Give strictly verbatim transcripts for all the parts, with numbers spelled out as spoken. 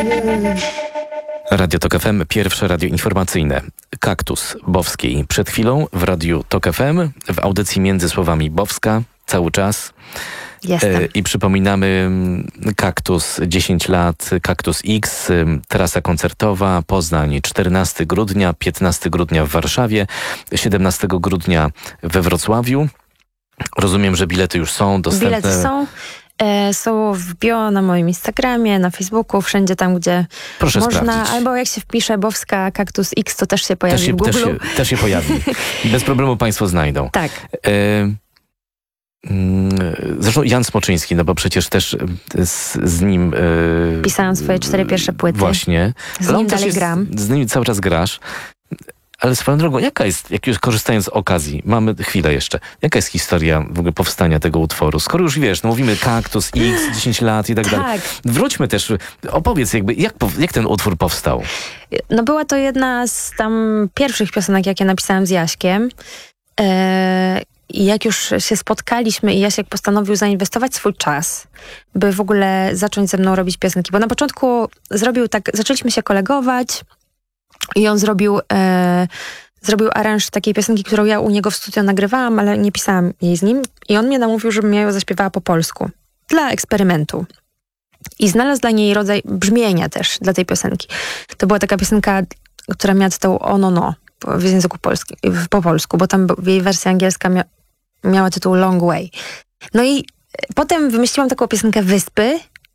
Radio Tok F M, pierwsze radio informacyjne. Kaktus Bowskiej. Przed chwilą w Radiu Tok F M, w audycji Między Słowami Bowska, cały czas. Jestem. E, I przypominamy Kaktus dziesięć lat, Kaktus X, trasa koncertowa, Poznań czternastego grudnia, piętnastego grudnia w Warszawie, siedemnastego grudnia we Wrocławiu. Rozumiem, że bilety już są dostępne. Bilety są. Są w bio na moim Instagramie, na Facebooku, wszędzie tam, gdzie Proszę można. sprawdzić. Albo jak się wpisze Bowska Kaktus X, to też się pojawi też się, w Google. Też się, też się pojawi. Bez problemu państwo znajdą. Tak. E, Zresztą Jan Smoczyński, no bo przecież też z, z nim... E, Pisałam swoje cztery pierwsze płyty. Właśnie. Z Ale nim on też dalej jest, gram. Z nim cały czas grasz. Ale swoją drogą, jaka jest, jak już korzystając z okazji, mamy chwilę jeszcze, jaka jest historia w ogóle powstania tego utworu? Skoro już wiesz, no mówimy Kaktus X, dziesięć lat i tak, tak dalej. Wróćmy też, opowiedz jakby, jak, jak ten utwór powstał? No była to jedna z tam pierwszych piosenek, jakie napisałam z Jaśkiem. Eee, I jak już się spotkaliśmy i Jasiek postanowił zainwestować swój czas, by w ogóle zacząć ze mną robić piosenki. Bo na początku zrobił tak, zaczęliśmy się kolegować i on zrobił, e, zrobił aranż takiej piosenki, którą ja u niego w studio nagrywałam, ale nie pisałam jej z nim. I on mnie namówił, żebym ja ją zaśpiewała po polsku. Dla eksperymentu. I znalazł dla niej rodzaj brzmienia też dla tej piosenki. To była taka piosenka, która miała tytuł Ono No w języku polskim, po polsku, bo tam w jej wersji angielska mia, miała tytuł Long Way. No i potem wymyśliłam taką piosenkę Wyspy.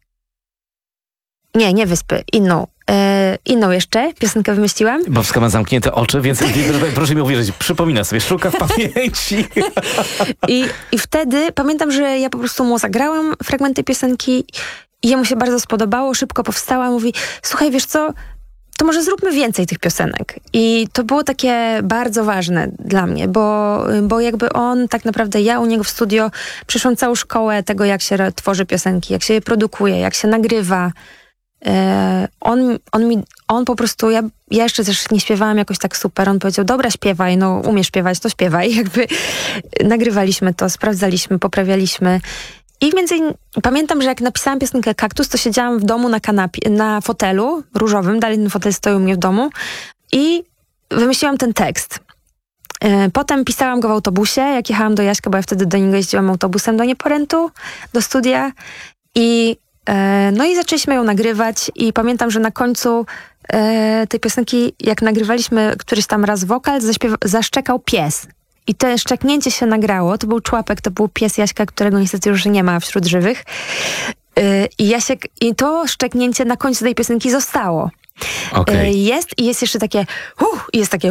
Nie, nie Wyspy, inną. E, inną jeszcze piosenkę wymyśliłam. Bowska ma zamknięte oczy, więc proszę mi uwierzyć, przypomina sobie, szuka w pamięci. I, I wtedy pamiętam, że ja po prostu mu zagrałam fragmenty piosenki i jemu się bardzo spodobało, szybko powstała, mówi, słuchaj, wiesz co, to może zróbmy więcej tych piosenek. I to było takie bardzo ważne dla mnie, bo, bo jakby on, tak naprawdę ja u niego w studio przeszłam całą szkołę tego, jak się tworzy piosenki, jak się je produkuje, jak się nagrywa. E, on, on mi, on po prostu, ja, ja jeszcze też nie śpiewałam jakoś tak super, on powiedział, dobra, śpiewaj, no umiesz śpiewać, to śpiewaj. Jakby nagrywaliśmy to, sprawdzaliśmy, poprawialiśmy. I między innymi pamiętam, że jak napisałam piosenkę Kaktus, to siedziałam w domu na kanapie, na fotelu różowym, dalej ten fotel stoi u mnie w domu i wymyśliłam ten tekst. E, potem pisałam go w autobusie, jak jechałam do Jaśka, bo ja wtedy do niego jeździłam autobusem do Nieporętu, do studia i e, no i zaczęliśmy ją nagrywać i pamiętam, że na końcu e, tej piosenki, jak nagrywaliśmy któryś tam raz wokal, zaśpiewa- zaszczekał pies. I to szczeknięcie się nagrało. To był Człapek, to był pies Jaśka, którego niestety już nie ma wśród żywych. Yy, I Jasiek, i to szczeknięcie na końcu tej piosenki zostało. Okay. Yy, jest i jest jeszcze takie uh, i jest takie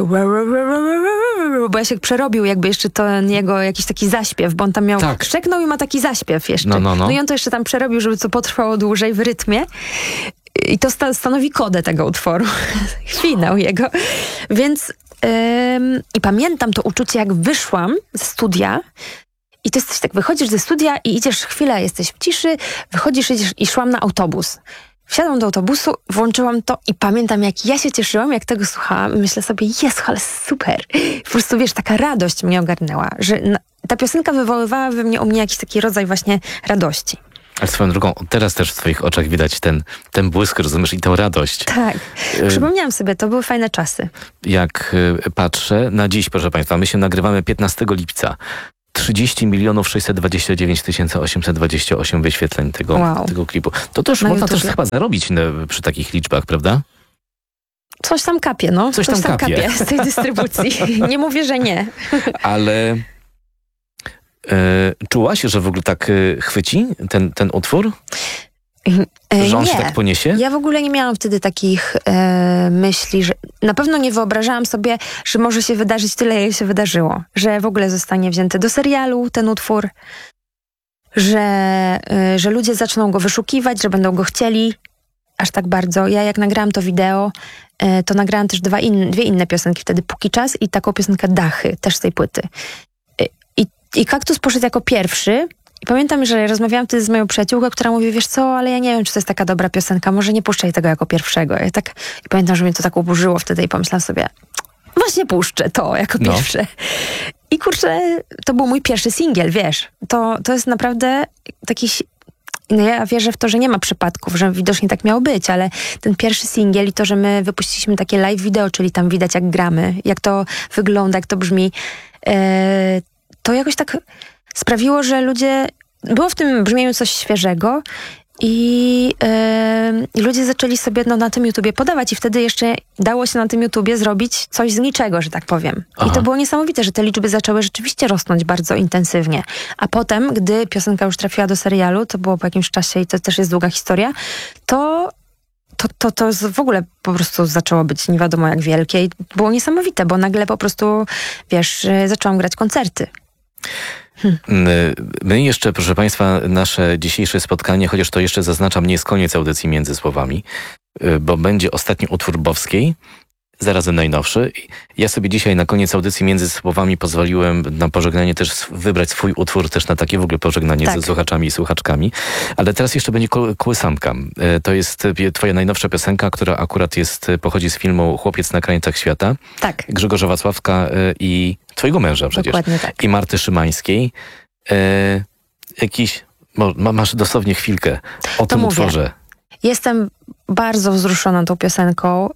bo Jasiek przerobił jakby jeszcze ten jego jakiś taki zaśpiew, bo on tam miał, tak. szczeknął i ma taki zaśpiew jeszcze. No, no, no. no i on to jeszcze tam przerobił, żeby to potrwało dłużej w rytmie. I to sta- stanowi kodę tego utworu. Finał jego. Więc Ym, i pamiętam to uczucie, jak wyszłam ze studia i to jest coś tak, wychodzisz ze studia i idziesz chwilę, jesteś w ciszy, wychodzisz idziesz, i szłam na autobus. Wsiadłam do autobusu, włączyłam to i pamiętam, jak ja się cieszyłam, jak tego słuchałam i myślę sobie, jest, ale super. Po prostu, wiesz, taka radość mnie ogarnęła, że na, ta piosenka wywoływała we mnie u mnie jakiś taki rodzaj właśnie radości. Ale swoją drogą, teraz też w twoich oczach widać ten, ten błysk, rozumiesz, i tę radość. Tak. Przypomniałam sobie, to były fajne czasy. Jak y, patrzę na dziś, proszę państwa, my się nagrywamy piętnastego lipca. trzydzieści milionów sześćset dwadzieścia dziewięć tysięcy osiemset dwadzieścia osiem wyświetleń tego, wow. tego klipu. To też na można YouTubie. też chyba zarobić no, przy takich liczbach, prawda? Coś tam kapie, no. Coś, Coś tam, tam kapie. kapie z tej dystrybucji. Nie mówię, że nie. Ale e, czułaś, że w ogóle tak e, chwyci ten, ten utwór? E, że on nie. się tak poniesie? Ja w ogóle nie miałam wtedy takich e, myśli, że na pewno nie wyobrażałam sobie, że może się wydarzyć tyle, ile się wydarzyło. Że w ogóle zostanie wzięty do serialu ten utwór, że, e, że ludzie zaczną go wyszukiwać, że będą go chcieli aż tak bardzo. Ja jak nagrałam to wideo, e, to nagrałam też dwa in, dwie inne piosenki wtedy, Póki czas i taką piosenkę Dachy, też z tej płyty. E, i, I Kaktus poszedł jako pierwszy. I pamiętam, że rozmawiałam wtedy z moją przyjaciółką, która mówi, wiesz co, ale ja nie wiem, czy to jest taka dobra piosenka, może nie puszczaj tego jako pierwszego. Ja tak, i pamiętam, że mnie to tak oburzyło wtedy i pomyślałam sobie, właśnie puszczę to jako no. pierwsze. I kurczę, to był mój pierwszy singiel, wiesz. To, to jest naprawdę taki no ja wierzę w to, że nie ma przypadków, że widocznie tak miało być, ale ten pierwszy singiel i to, że my wypuściliśmy takie live video, czyli tam widać jak gramy, jak to wygląda, jak to brzmi, e, to jakoś tak sprawiło, że ludzie... Było w tym brzmieniu coś świeżego i yy, ludzie zaczęli sobie no, na tym YouTubie podawać i wtedy jeszcze dało się na tym YouTubie zrobić coś z niczego, że tak powiem. Aha. I to było niesamowite, że te liczby zaczęły rzeczywiście rosnąć bardzo intensywnie. A potem, gdy piosenka już trafiła do serialu, to było po jakimś czasie i to też jest długa historia, to to, to, to w ogóle po prostu zaczęło być nie wiadomo jak wielkie i było niesamowite, bo nagle po prostu, wiesz, zaczęłam grać koncerty. Hmm. My jeszcze, proszę Państwa, nasze dzisiejsze spotkanie, chociaż to jeszcze zaznaczam, nie jest koniec audycji Między Słowami, bo będzie ostatni utwór Bowskiej, zarazem najnowszy. Ja sobie dzisiaj na koniec audycji Między Słowami pozwoliłem na pożegnanie też wybrać swój utwór, też na takie w ogóle pożegnanie tak. ze słuchaczami i słuchaczkami. Ale teraz jeszcze będzie ko- Kołysanka. To jest twoja najnowsza piosenka, która akurat jest, pochodzi z filmu Chłopiec na krańcach świata. Tak. Grzegorza Wacławka i twojego męża przecież. Dokładnie tak. I Marty Szymańskiej. E, jakiś, mo, masz dosłownie chwilkę o to tym mówię. utworze. Jestem bardzo wzruszona tą piosenką.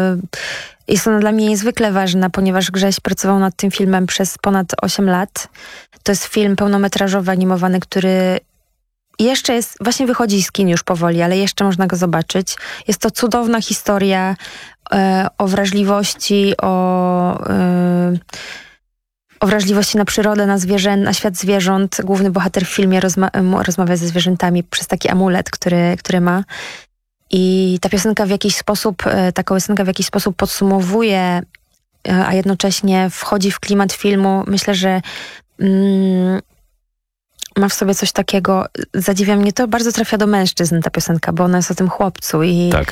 Jest ona dla mnie niezwykle ważna, ponieważ Grześ pracował nad tym filmem przez ponad osiem lat. To jest film pełnometrażowy, animowany, który jeszcze jest, właśnie wychodzi z kin już powoli, ale jeszcze można go zobaczyć. Jest to cudowna historia e, o wrażliwości, o... E, o wrażliwości na przyrodę, na zwierzę, na świat zwierząt. Główny bohater w filmie rozma- rozmawia ze zwierzętami przez taki amulet, który, który ma. I ta piosenka w jakiś sposób, ta kołysanka w jakiś sposób podsumowuje, a jednocześnie wchodzi w klimat filmu. Myślę, że mm, ma w sobie coś takiego, zadziwia mnie to, bardzo trafia do mężczyzn ta piosenka, bo ona jest o tym chłopcu i... Tak.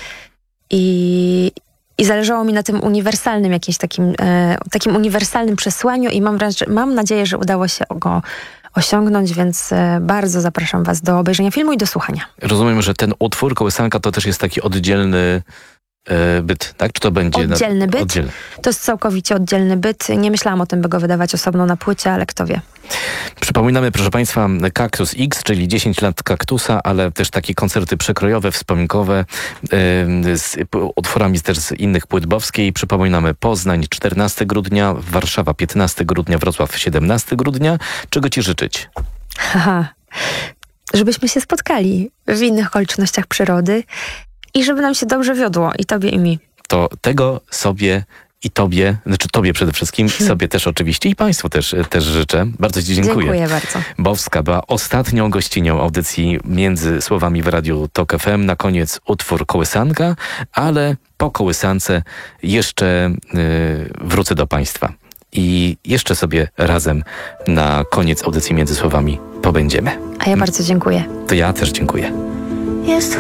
I I zależało mi na tym uniwersalnym, jakimś takim, e, takim uniwersalnym przesłaniu i mam, wraż- mam nadzieję, że udało się go osiągnąć, więc e, bardzo zapraszam was do obejrzenia filmu i do słuchania. Rozumiem, że ten utwór, Kołysanka, to też jest taki oddzielny e, byt, tak? Czy to będzie... Oddzielny na, byt? Oddzielny. To jest całkowicie oddzielny byt. Nie myślałam o tym, by go wydawać osobno na płycie, ale kto wie. Przypominamy, proszę Państwa, Kaktus X, czyli dziesięć lat Kaktusa, ale też takie koncerty przekrojowe, wspominkowe yy, z utworami też z innych płyt Bowskiej. Przypominamy Poznań czternastego grudnia, Warszawa piętnastego grudnia, Wrocław siedemnastego grudnia. Czego Ci życzyć? Haha. Żebyśmy się spotkali w innych okolicznościach przyrody i żeby nam się dobrze wiodło i tobie i mi. To tego sobie i tobie, znaczy tobie przede wszystkim, i sobie też oczywiście i Państwu też, też życzę. Bardzo Ci dziękuję. Dziękuję bardzo. Bowska była ostatnią gościnią audycji Między Słowami w Radiu Tok F M. Na koniec utwór Kołysanka, ale po kołysance jeszcze yy, wrócę do Państwa. I jeszcze sobie razem na koniec audycji Między Słowami pobędziemy. A ja bardzo dziękuję. To ja też dziękuję. Jest